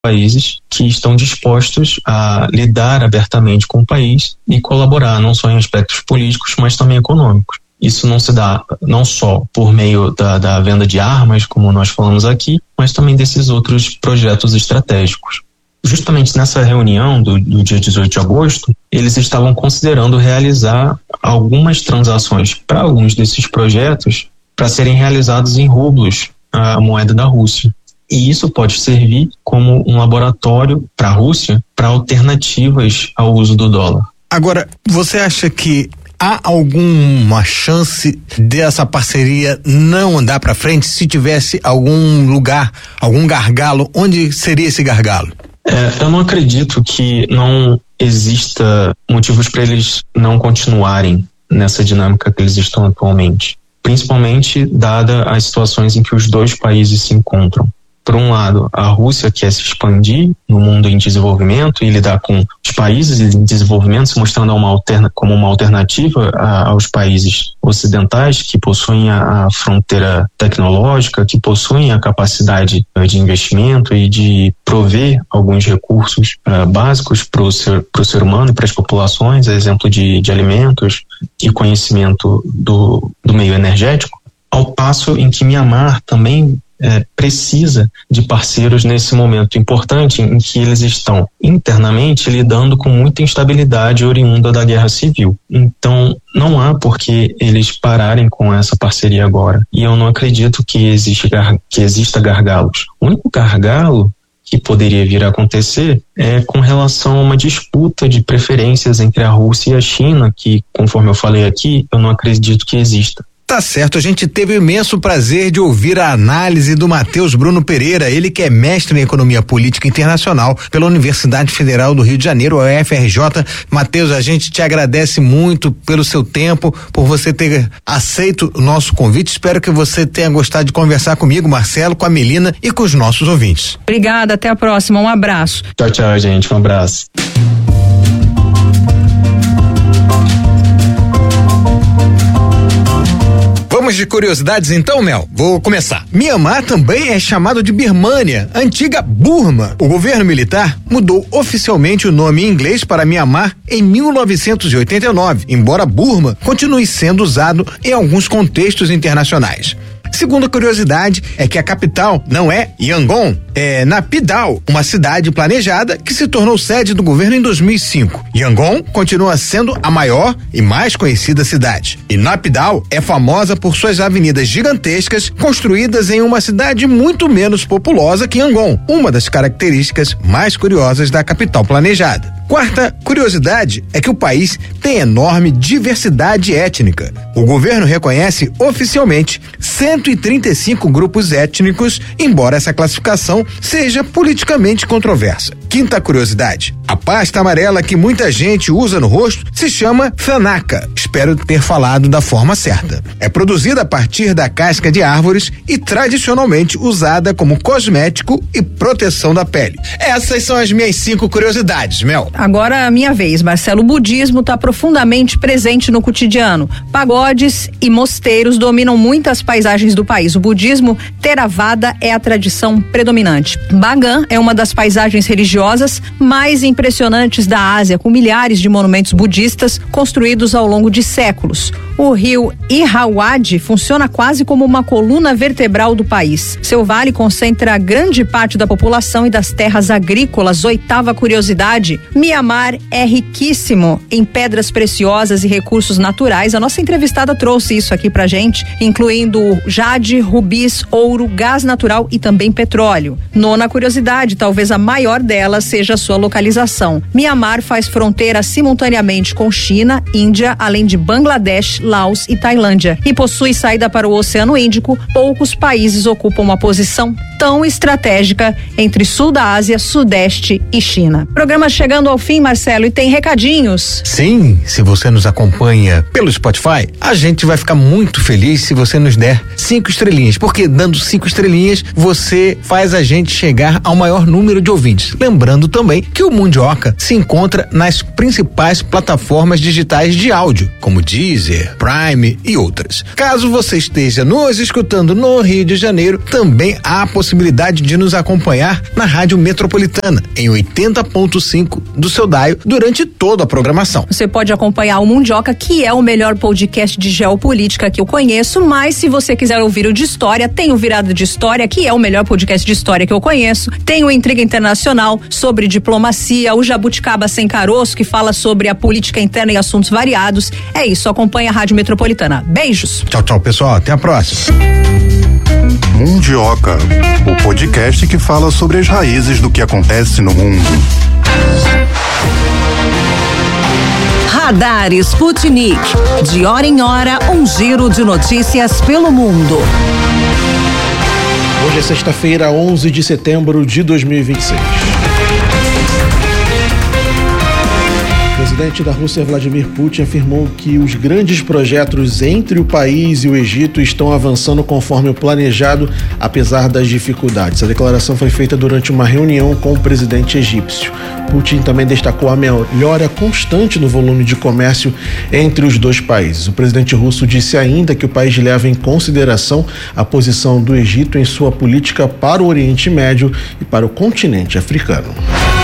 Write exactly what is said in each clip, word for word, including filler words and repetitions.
países que estão dispostos a lidar abertamente com o país e colaborar não só em aspectos políticos, mas também econômicos. Isso não se dá não só por meio da, da venda de armas, como nós falamos aqui, mas também desses outros projetos estratégicos. Justamente nessa reunião do, do dia dezoito de agosto, eles estavam considerando realizar algumas transações para alguns desses projetos para serem realizados em rublos, a moeda da Rússia. E isso pode servir como um laboratório para a Rússia para alternativas ao uso do dólar. Agora, você acha que há alguma chance dessa parceria não andar para frente se tivesse algum lugar, algum gargalo? Onde seria esse gargalo? É, eu não acredito que não exista motivos para eles não continuarem nessa dinâmica que eles estão atualmente, principalmente dada as situações em que os dois países se encontram. Por um lado, a Rússia quer se expandir no mundo em desenvolvimento e lidar com os países em desenvolvimento, se mostrando uma alterna, como uma alternativa a, aos países ocidentais que possuem a, a fronteira tecnológica, que possuem a capacidade uh, de investimento e de prover alguns recursos uh, básicos para o ser, pro ser humano e para as populações, a exemplo de, de alimentos e conhecimento do, do meio energético, ao passo em que Mianmar também É, precisa de parceiros nesse momento importante em que eles estão internamente lidando com muita instabilidade oriunda da guerra civil. Então, não há por que eles pararem com essa parceria agora. E eu não acredito que, existe, que exista gargalos. O único gargalo que poderia vir a acontecer é com relação a uma disputa de preferências entre a Rússia e a China, que, conforme eu falei aqui, eu não acredito que exista. Tá certo, a gente teve o imenso prazer de ouvir a análise do Matheus Bruno Pereira, ele que é mestre em Economia Política Internacional pela Universidade Federal do Rio de Janeiro, a U F R J. Matheus, a gente te agradece muito pelo seu tempo, por você ter aceito o nosso convite. Espero que você tenha gostado de conversar comigo, Marcelo, com a Melina e com os nossos ouvintes. Obrigada, até a próxima, um abraço. Tchau, tchau, gente, um abraço. Vamos de curiosidades então, Mel? Vou começar. Mianmar também é chamado de Birmânia, antiga Burma. O governo militar mudou oficialmente o nome em inglês para Mianmar em mil novecentos e oitenta e nove, embora Burma continue sendo usado em alguns contextos internacionais. Segunda curiosidade é que a capital não é Yangon, é Naypyidaw, uma cidade planejada que se tornou sede do governo em dois mil e cinco. Yangon continua sendo a maior e mais conhecida cidade. E Naypyidaw é famosa por suas avenidas gigantescas construídas em uma cidade muito menos populosa que Yangon, uma das características mais curiosas da capital planejada. Quarta curiosidade é que o país tem enorme diversidade étnica. O governo reconhece oficialmente cento e trinta e cinco grupos étnicos, embora essa classificação seja politicamente controversa. Quinta curiosidade: a pasta amarela que muita gente usa no rosto se chama Thanaka. Espero ter falado da forma certa. É produzida a partir da casca de árvores e tradicionalmente usada como cosmético e proteção da pele. Essas são as minhas cinco curiosidades, Mel. Agora a minha vez, Marcelo. O budismo está profundamente presente no cotidiano. Pagodes e mosteiros dominam muitas paisagens do país. O budismo Theravada é a tradição predominante. Bagan é uma das paisagens religiosas mais impressionantes da Ásia, com milhares de monumentos budistas construídos ao longo de séculos. O rio Irrawaddy funciona quase como uma coluna vertebral do país. Seu vale concentra grande parte da população e das terras agrícolas. Oitava curiosidade: Mianmar é riquíssimo em pedras preciosas e recursos naturais. A nossa entrevistada trouxe isso aqui pra gente, incluindo jade, rubis, ouro, gás natural e também petróleo. Nona curiosidade, talvez a maior delas, seja a sua localização. Mianmar faz fronteira simultaneamente com China, Índia, além de Bangladesh, Laos e Tailândia, e possui saída para o Oceano Índico. Poucos países ocupam uma posição tão estratégica entre sul da Ásia, sudeste e China. Programa chegando ao fim, Marcelo, e tem recadinhos. Sim, se você nos acompanha pelo Spotify, a gente vai ficar muito feliz se você nos der cinco estrelinhas, porque dando cinco estrelinhas você faz a gente chegar ao maior número de ouvintes. Lembrando também que o Mundioca se encontra nas principais plataformas digitais de áudio, como Deezer, Deezer, Prime e outras. Caso você esteja nos escutando no Rio de Janeiro, também há a possibilidade de nos acompanhar na Rádio Metropolitana, em oitenta ponto cinco do seu dial, durante toda a programação. Você pode acompanhar o Mundioca, que é o melhor podcast de geopolítica que eu conheço, mas se você quiser ouvir o de história, tem o Virada de História, que é o melhor podcast de história que eu conheço, tem o Intriga Internacional sobre diplomacia, o Jabuticaba Sem Caroço, que fala sobre a política interna e assuntos variados. É isso, acompanha a Rádio Metropolitana. Beijos. Tchau, tchau, pessoal. Até a próxima. Mundioca, o podcast que fala sobre as raízes do que acontece no mundo. Radar Sputnik. De hora em hora, um giro de notícias pelo mundo. Hoje é sexta-feira, onze de setembro de dois mil e vinte e seis. O presidente da Rússia, Vladimir Putin, afirmou que os grandes projetos entre o país e o Egito estão avançando conforme o planejado, apesar das dificuldades. A declaração foi feita durante uma reunião com o presidente egípcio. Putin também destacou a melhora constante no volume de comércio entre os dois países. O presidente russo disse ainda que o país leva em consideração a posição do Egito em sua política para o Oriente Médio e para o continente africano.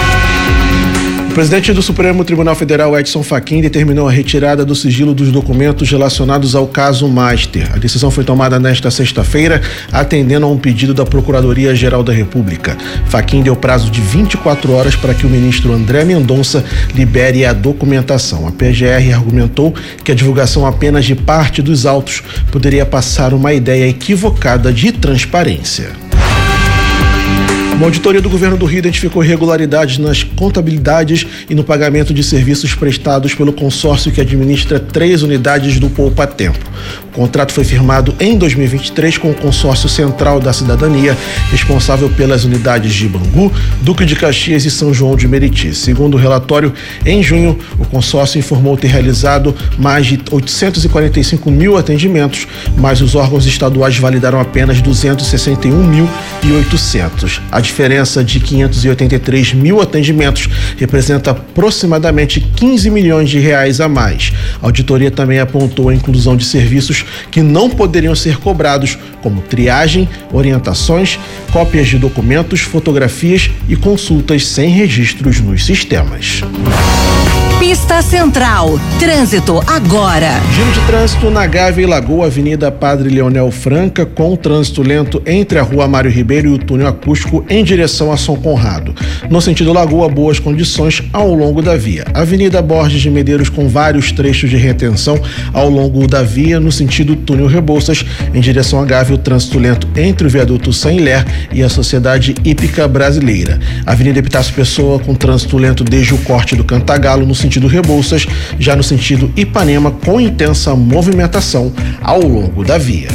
O presidente do Supremo Tribunal Federal, Edson Fachin, determinou a retirada do sigilo dos documentos relacionados ao caso Master. A decisão foi tomada nesta sexta-feira, atendendo a um pedido da Procuradoria-Geral da República. Fachin deu prazo de vinte e quatro horas para que o ministro André Mendonça libere a documentação. A P G R argumentou que a divulgação apenas de parte dos autos poderia passar uma ideia equivocada de transparência. Uma auditoria do governo do Rio identificou irregularidades nas contabilidades e no pagamento de serviços prestados pelo consórcio que administra três unidades do Poupa Tempo. O contrato foi firmado em dois mil e vinte e três com o Consórcio Central da Cidadania, responsável pelas unidades de Bangu, Duque de Caxias e São João de Meriti. Segundo o relatório, em junho, o consórcio informou ter realizado mais de oitocentos e quarenta e cinco mil atendimentos, mas os órgãos estaduais validaram apenas duzentos e sessenta e um mil e oitocentos. A diferença de quinhentos e oitenta e três mil atendimentos representa aproximadamente quinze milhões de reais a mais. A auditoria também apontou a inclusão de serviços que não poderiam ser cobrados, como triagem, orientações, cópias de documentos, fotografias e consultas sem registros nos sistemas. Pista Central. Trânsito agora. Giro de trânsito na Gávea e Lagoa, Avenida Padre Leonel Franca, com trânsito lento entre a Rua Mário Ribeiro e o túnel acústico em direção a São Conrado. No sentido Lagoa, boas condições ao longo da via. Avenida Borges de Medeiros, com vários trechos de retenção ao longo da via, no sentido túnel Rebouças, em direção a Gávea, o trânsito lento entre o viaduto Saint-Hilaire e a Sociedade Hípica Brasileira. Avenida Epitácio Pessoa, com trânsito lento desde o corte do Cantagalo, no sentido Rebouças, já no sentido Ipanema, com intensa movimentação ao longo da via.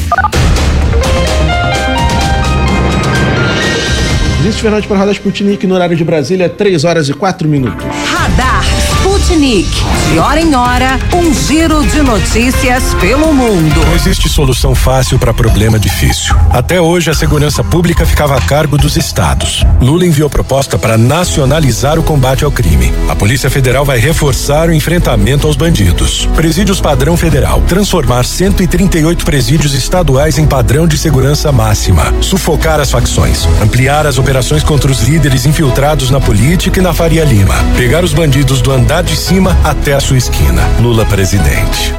Vinícius Fernandes para a Radar Sputnik, no horário de Brasília, três horas e quatro minutos. Radar Sputnik. De hora em hora, um giro de notícias pelo mundo. Não existe solução fácil para problema difícil. Até hoje, a segurança pública ficava a cargo dos estados. Lula enviou proposta para nacionalizar o combate ao crime. A Polícia Federal vai reforçar o enfrentamento aos bandidos. Presídios padrão federal. Transformar cento e trinta e oito presídios estaduais em padrão de segurança máxima. Sufocar as facções. Ampliar as operações contra os líderes infiltrados na política e na Faria Lima. Pegar os bandidos do andar de cima até a sua esquina. Lula presidente.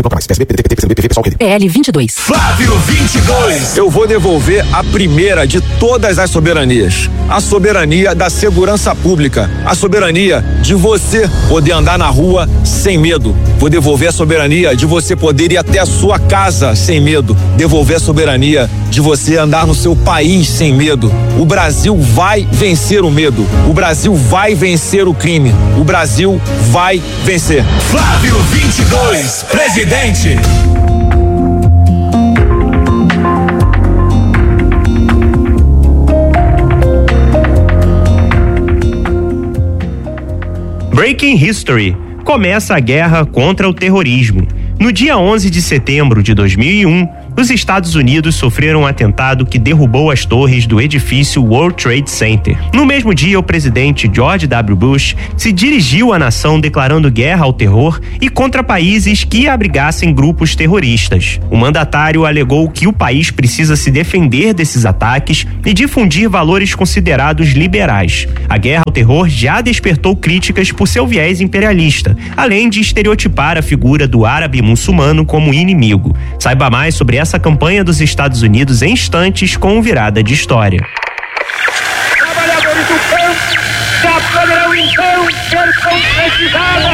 P L vinte e dois. Flávio vinte e dois. Eu vou devolver a primeira de todas as soberanias. A soberania da segurança pública. A soberania de você poder andar na rua sem medo. Vou devolver a soberania de você poder ir até a sua casa sem medo. Devolver a soberania de você andar no seu país sem medo. O Brasil vai vencer o medo. O Brasil vai vencer o crime. O Brasil vai vencer. Flávio vinte e dois, presidente. Breaking History. Começa a guerra contra o terrorismo. No dia onze de setembro de dois mil e um, os Estados Unidos sofreram um atentado que derrubou as torres do edifício World Trade Center. No mesmo dia, o presidente George W. Bush se dirigiu à nação declarando guerra ao terror e contra países que abrigassem grupos terroristas. O mandatário alegou que o país precisa se defender desses ataques e difundir valores considerados liberais. A guerra ao terror já despertou críticas por seu viés imperialista, além de estereotipar a figura do árabe muçulmano como inimigo. Saiba mais sobre essa campanha dos Estados Unidos em instantes com o Virada de História. Trabalhadores do campo já poderão então ser concretizados.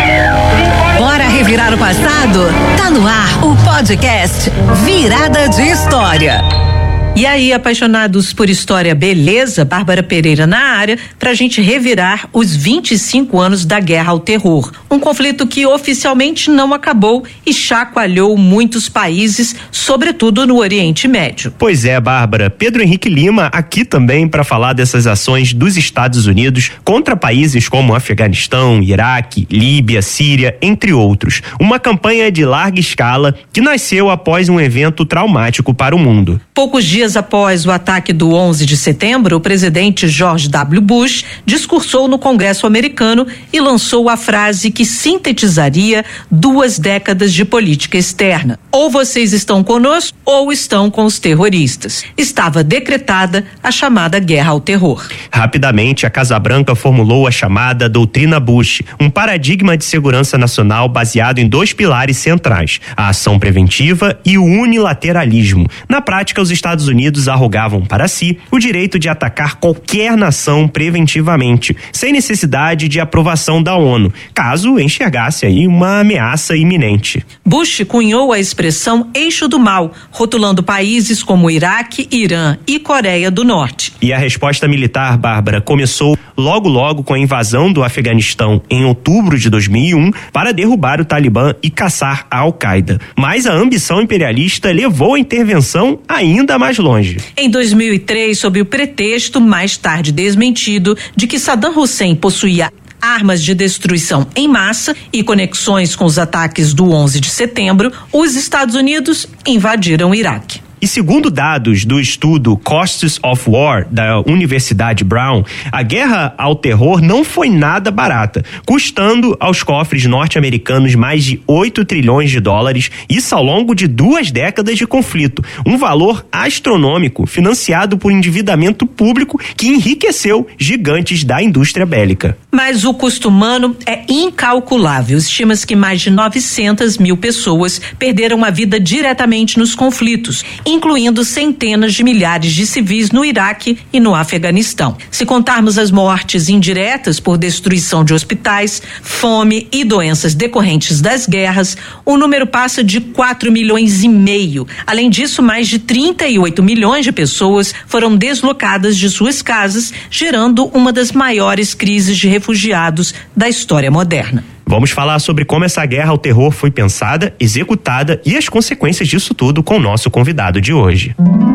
Bora revirar o passado? Tá no ar o podcast Virada de História. E aí, apaixonados por história, beleza? Bárbara Pereira na área pra gente revirar os vinte e cinco anos da Guerra ao Terror. Um conflito que oficialmente não acabou e chacoalhou muitos países, sobretudo no Oriente Médio. Pois é, Bárbara. Pedro Henrique Lima aqui também para falar dessas ações dos Estados Unidos contra países como Afeganistão, Iraque, Líbia, Síria, entre outros. Uma campanha de larga escala que nasceu após um evento traumático para o mundo. Poucos dias após o ataque do onze de setembro, o presidente George W. Bush discursou no Congresso americano e lançou a frase que sintetizaria duas décadas de política externa. Ou vocês estão conosco ou estão com os terroristas. Estava decretada a chamada Guerra ao Terror. Rapidamente, a Casa Branca formulou a chamada Doutrina Bush, um paradigma de segurança nacional baseado em dois pilares centrais: a ação preventiva e o unilateralismo. Na prática, os Estados Unidos arrogavam para si o direito de atacar qualquer nação preventivamente, sem necessidade de aprovação da ONU, caso enxergasse aí uma ameaça iminente. Bush cunhou a expressão eixo do mal, rotulando países como Iraque, Irã e Coreia do Norte. E a resposta militar, Bárbara, começou logo logo com a invasão do Afeganistão em outubro de dois mil e um para derrubar o Talibã e caçar a Al-Qaeda. Mas a ambição imperialista levou a intervenção ainda mais longe. Em dois mil e três, sob o pretexto, mais tarde desmentido, de que Saddam Hussein possuía armas de destruição em massa e conexões com os ataques do onze de setembro, os Estados Unidos invadiram o Iraque. E segundo dados do estudo Costs of War da Universidade Brown, a guerra ao terror não foi nada barata, custando aos cofres norte-americanos mais de oito trilhões de dólares, isso ao longo de duas décadas de conflito, um valor astronômico financiado por endividamento público que enriqueceu gigantes da indústria bélica. Mas o custo humano é incalculável. Estima-se que mais de novecentas mil pessoas perderam a vida diretamente nos conflitos, incluindo centenas de milhares de civis no Iraque e no Afeganistão. Se contarmos as mortes indiretas por destruição de hospitais, fome e doenças decorrentes das guerras, o número passa de quatro milhões e meio. Além disso, mais de trinta e oito milhões de pessoas foram deslocadas de suas casas, gerando uma das maiores crises de refugiados da história moderna. Vamos falar sobre como essa guerra ao terror foi pensada, executada e as consequências disso tudo com o nosso convidado de hoje.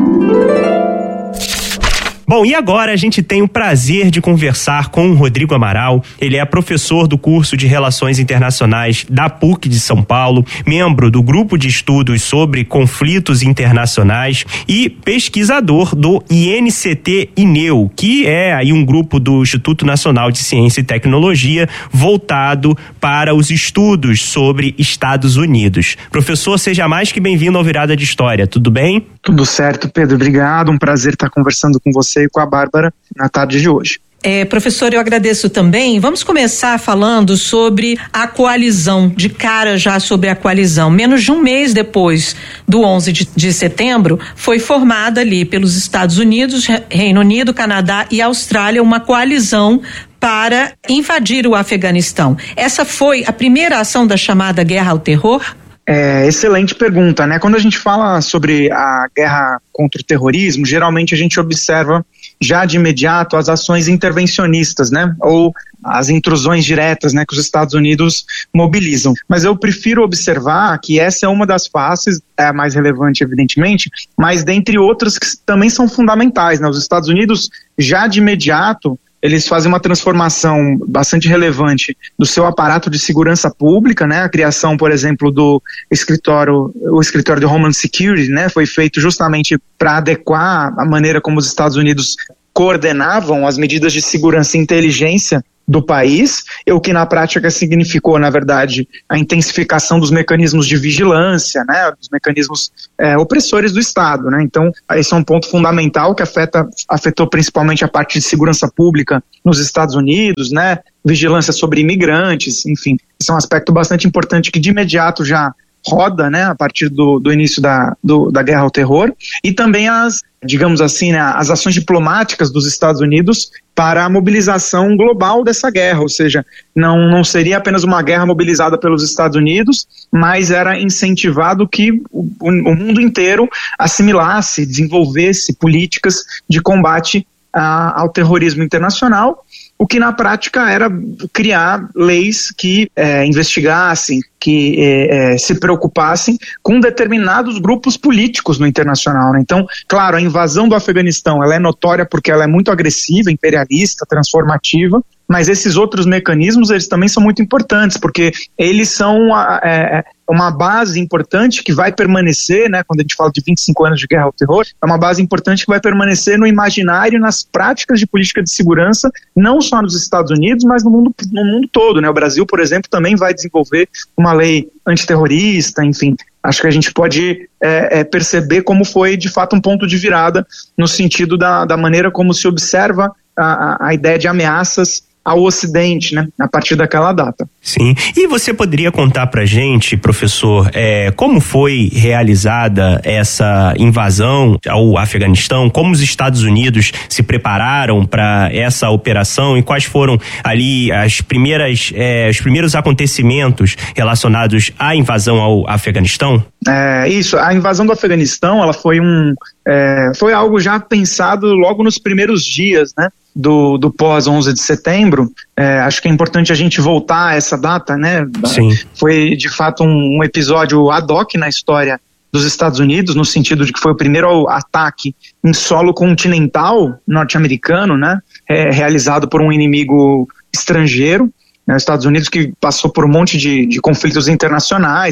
Bom, e agora a gente tem o prazer de conversar com o Rodrigo Amaral. Ele é professor do curso de Relações Internacionais da P U C de São Paulo, membro do grupo de estudos sobre conflitos internacionais e pesquisador do I N C T INEU, que é aí um grupo do Instituto Nacional de Ciência e Tecnologia voltado para os estudos sobre Estados Unidos. Professor, seja mais que bem-vindo ao Virada de História, tudo bem? Tudo certo, Pedro, obrigado, um prazer estar conversando com você e com a Bárbara na tarde de hoje. É, professor, eu agradeço também. Vamos começar falando sobre a coalizão, de cara já sobre a coalizão. Menos de um mês depois do onze de setembro, foi formada ali pelos Estados Unidos, Reino Unido, Canadá e Austrália uma coalizão para invadir o Afeganistão. Essa foi a primeira ação da chamada Guerra ao Terror? É, excelente pergunta, né? Quando a gente fala sobre a guerra contra o terrorismo, geralmente a gente observa já de imediato as ações intervencionistas, né? Ou as intrusões diretas, né? Que os Estados Unidos mobilizam. Mas eu prefiro observar que essa é uma das faces, é a mais relevante, evidentemente, mas dentre outras que também são fundamentais, né? Os Estados Unidos já de imediato eles fazem uma transformação bastante relevante do seu aparato de segurança pública, né? A criação, por exemplo, do escritório, o escritório de Homeland Security, né? Foi feito justamente para adequar a maneira como os Estados Unidos coordenavam as medidas de segurança e inteligência do país, o que na prática significou, na verdade, a intensificação dos mecanismos de vigilância, né, dos mecanismos é, opressores do Estado, né. Então, esse é um ponto fundamental que afeta, afetou principalmente a parte de segurança pública nos Estados Unidos, né, vigilância sobre imigrantes, enfim, esse é um aspecto bastante importante que de imediato já roda, né, a partir do, do início da, do, da guerra ao terror, e também as, digamos assim, né, as ações diplomáticas dos Estados Unidos para a mobilização global dessa guerra, ou seja, não, não seria apenas uma guerra mobilizada pelos Estados Unidos, mas era incentivado que o, o mundo inteiro assimilasse, desenvolvesse políticas de combate a, ao terrorismo internacional, o que na prática era criar leis que é, investigassem, que é, é, se preocupassem com determinados grupos políticos no internacional, né? Então, claro, a invasão do Afeganistão ela é notória porque ela é muito agressiva, imperialista, transformativa, mas esses outros mecanismos eles também são muito importantes, porque eles são a, é, uma base importante que vai permanecer, né, quando a gente fala de vinte e cinco anos de guerra ao terror, é uma base importante que vai permanecer no imaginário, nas práticas de política de segurança, não só nos Estados Unidos, mas no mundo, no mundo todo, né? O Brasil, por exemplo, também vai desenvolver uma lei antiterrorista, enfim. Acho que a gente pode é, é, perceber como foi, de fato, um ponto de virada no sentido da, da maneira como se observa a, a ideia de ameaças ao Ocidente, né, a partir daquela data. Sim, e você poderia contar pra gente, professor, é, como foi realizada essa invasão ao Afeganistão, como os Estados Unidos se prepararam para essa operação e quais foram ali as primeiras, é, os primeiros acontecimentos relacionados à invasão ao Afeganistão? É, isso, a invasão do Afeganistão, ela foi um, é, foi algo já pensado logo nos primeiros dias, né, do, do pós onze de setembro. É, acho que é importante a gente voltar a essa data, né? Sim. Foi de fato um, um episódio ad hoc na história dos Estados Unidos, no sentido de que foi o primeiro ataque em solo continental norte-americano, né? É, realizado por um inimigo estrangeiro, né? Os Estados Unidos, que passou por um monte de, de conflitos internacionais,